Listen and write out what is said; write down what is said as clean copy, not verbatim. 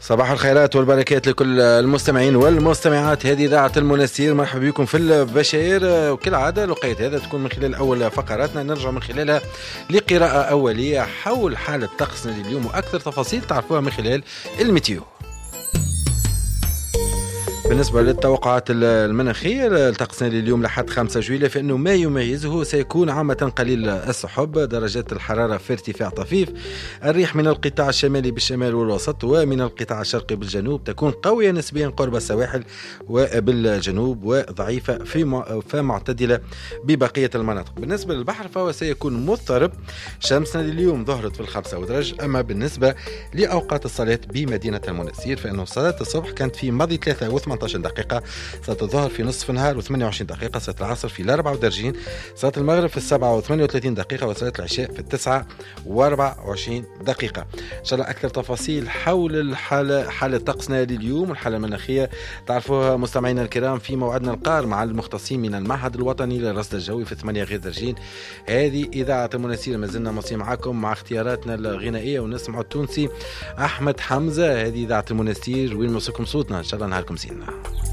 صباح الخيرات والبركات لكل المستمعين والمستمعات. هذه إذاعة المنستير، مرحبا بكم في البشائر. وكل عادة لقيت هذا تكون من خلال أول فقراتنا نرجع من خلالها لقراءة أولية حول حالة طقسنا لليوم وأكثر تفاصيل تعرفوها من خلال الميتيو. بالنسبة للتوقعات المناخية طقسنا لليوم لحد 5 جويلية، فإنه ما يميزه سيكون عامة قليل السحب، درجات الحرارة في ارتفاع طفيف، الريح من القطاع الشمالي بالشمال والوسط ومن القطاع الشرقي بالجنوب تكون قوية نسبيا قرب السواحل وبالجنوب، وضعيفة فمعتدلة ببقية المناطق. بالنسبة للبحر فهو سيكون مضطرب، شمسنا لليوم ظهرت في 5 درجات. أما بالنسبة لأوقات الصلاة بمدينة المنستير فإنه صلاة الصبح كانت في ماضي 3 و18 دقيقة، صلاة الظهر في نصف النهار و28 دقيقة، صلاة العصر في 34، صلاة المغرب في 7 و38 دقيقة، وصلاة العشاء في 9 و24 دقيقة. إن شاء الله أكثر تفاصيل حول حالة طقسنا لليوم والحالة المناخية تعرفوها مستمعينا الكرام في موعدنا القار مع المختصين من المعهد الوطني للرصد الجوي في 8 غير درجين. هذه إذاعة المنستير، ما زلنا مصير معكم مع اختياراتنا الغنائية ونسمع التونسي أحمد حمزة. هذه إذاعة المنستير وين موسيقكم صوتنا، إن شاء الله نهاركم زين.